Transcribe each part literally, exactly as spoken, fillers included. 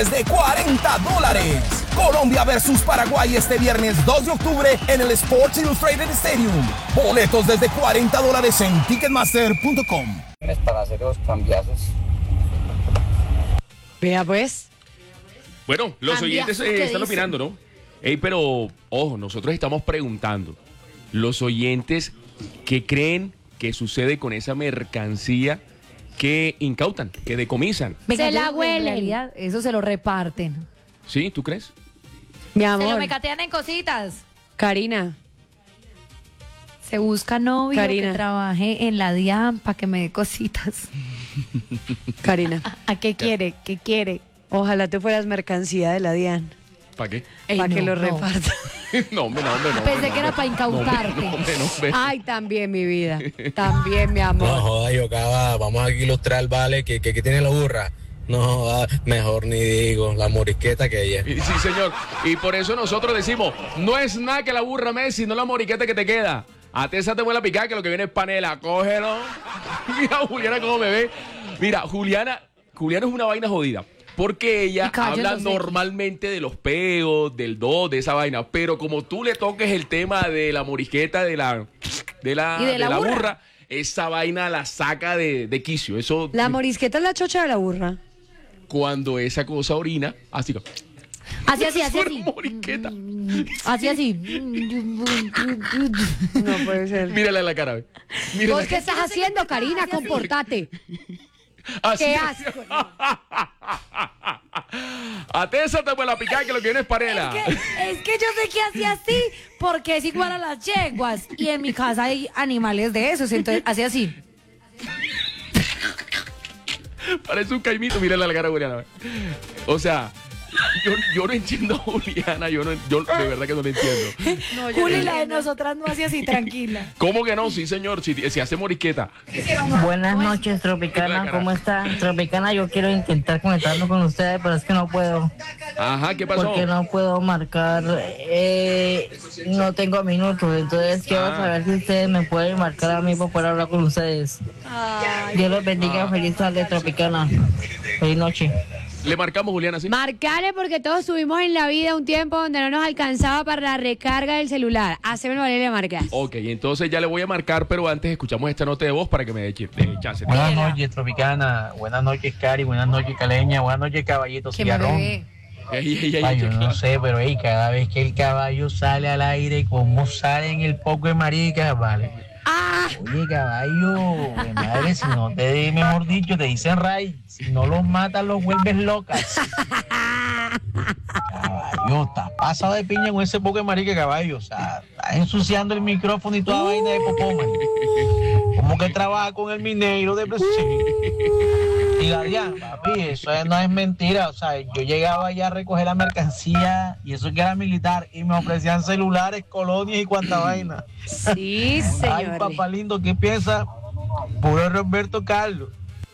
de cuarenta dólares. Colombia versus Paraguay este viernes dos de octubre en el Sports Illustrated Stadium. Boletos desde cuarenta dólares en ticketmaster punto com. Para hacer los cambiazos. Vea pues. Bueno, los Cambiazos, oyentes eh, ¿qué están dicen? opinando, ¿no? Ey, pero, ojo, nosotros estamos preguntando. Los oyentes, ¿qué creen que sucede con esa mercancía que incautan, que decomisan? Venga, Se yo- la en huelen. realidad, eso se lo reparten. ¿Sí? ¿Tú crees? Mi Se lo amor, mecatean en cositas. Karina, Se busca novio Karina. que trabaje en la DIAN para que me dé cositas. Karina, ¿A qué quiere? ¿Qué quiere? ojalá tú fueras mercancía de la DIAN, ¿Para qué? Ey, para que no, lo no. reparta. No, hombre, no, hombre, no. Pensé hombre, que era no, para hombre. incautarte. No, hombre, no, hombre. Ay, también mi vida, también mi No amor. joda, yo acaba, vamos a ilustrar, vale, que, que, que tiene la burra. No joda, mejor ni digo, la morisqueta que ella. Y- Sí, señor. Y por eso nosotros decimos, no es nada que la burra Messi, no la moriqueta que te queda. A Tessa te vuelve a picar, que lo que viene es panela. Cógelo. Mira, Juliana, cómo me ve. Mira, Juliana, Juliana es una vaina jodida. Porque ella Y caballos habla los X. normalmente de los peos, del do, de esa vaina. Pero como tú le toques el tema de la morisqueta, de la, de la, Y de la burra. burra, esa vaina la saca de, de quicio. Eso, La morisqueta es la chocha de la burra. cuando esa cosa orina, así que... Así, así, así, Eso así. es moriqueta. Así, así. No puede ser. Mírale la cara, ve. Mírale ¿Vos la qué estás haciendo, Karina? Comportate. Así ¡Qué es. asco! A Tessa te vuelve a picar, que lo que viene es panela. Es que, es que yo sé que hace así porque es igual a las yeguas. Y en mi casa hay animales de esos. Entonces, hace así. Parece un caimito, mírale la cara a Juliana. ve. O sea, yo, yo no entiendo a Juliana, yo, no, yo de verdad que no le entiendo. Juli, la de nosotras no hace así, tranquila. ¿Cómo que no? Sí, señor, si, si hace morisqueta. Buenas noches, Tropicana, ¿cómo está? Tropicana, yo quiero intentar conectarme con ustedes, pero es que no puedo, Ajá, ¿qué pasó? porque no puedo marcar, eh, no tengo minutos, entonces quiero Ah. saber si ustedes me pueden marcar a mí para poder hablar con ustedes. Dios los bendiga, feliz tarde, Tropicana, feliz noche. Le marcamos, Juliana, ¿sí? Marcale porque todos tuvimos en la vida un tiempo donde no nos alcanzaba para la recarga del celular. Haceme valer le marcas. Ok, entonces ya le voy a marcar, pero antes escuchamos esta nota de voz para que me dé ch- dé chance. Buenas noches, Tropicana. Buenas noches, Cari. Buenas noches, Caleña. Buenas noches, Caballito Que me Cigarrón. bebé. Ey, ey, ey, Ay, ey, yo no sé, pero ey, cada vez que el caballo sale al aire, ¿cómo salen el poco de maricas, vale? ¡Ah! Oye, caballo, de madre, si no te, mejor dicho, te dicen ray, si no los matas, los vuelves locas. Caballo, estás pasado de piña con ese poco de marica, caballo. O sea, estás ensuciando el micrófono y toda vaina de popó, man. ¿Cómo que trabaja con el minero de Brasil? Y Darian, papi, eso es- no es mentira. O sea, yo llegaba allá a recoger la mercancía y eso que era militar y me ofrecían celulares, colonias y cuanta vaina. Sí, Ay, señor. papá lindo, ¿qué piensa? Puro Roberto Carlos.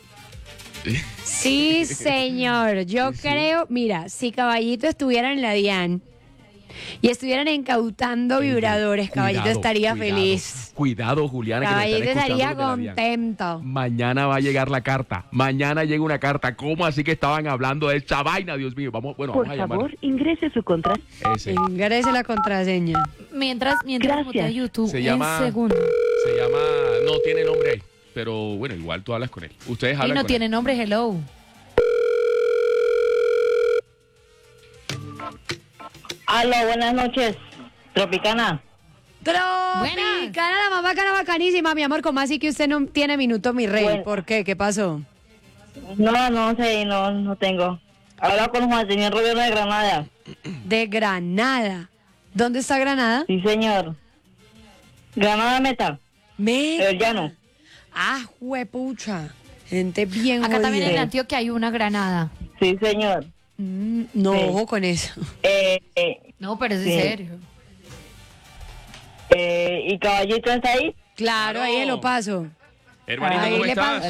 Sí, señor. Yo creo, mira, si Caballito estuviera en la DIAN y estuvieran incautando vibradores, Caballito Cuidado, estaría cuidado. feliz. Cuidado, Juliana, que nos Caballito están estaría escuchando desde la vía. contento. Mañana va a llegar la carta. Mañana llega una carta. ¿Cómo así que estaban hablando de esa vaina, Dios mío? Vamos, bueno, vamos a llamar. ingrese su contraseña. Ese. Ingrese la contraseña. Mientras, mientras Gracias. mutea YouTube. Se llama- En segundo. Se llama. No tiene nombre ahí. Pero bueno, igual tú hablas con él. Ustedes Y hablan no con tiene él. nombre, hello. Aló, buenas noches, Tropicana. Tropicana, la mamá cara bacanísima, mi amor. ¿Cómo así que usted no tiene minuto, mi rey? Bueno. ¿Por qué? ¿Qué pasó? No, no sé, no, no tengo. Habla con Juan Señor Rodero de Granada. De Granada. ¿Dónde está Granada? Sí, señor. Granada Meta, Me. el llano. Ah, huepucha. Gente bien Acá también en jodida. Antioquia hay una granada. Sí, señor. Mm, no, Sí. ojo con eso. Eh, eh, No, pero es Sí. en serio. eh, ¿Y Caballito está ahí? Claro, ahí lo paso. Hermanito, Ahí ¿cómo le estás? paso.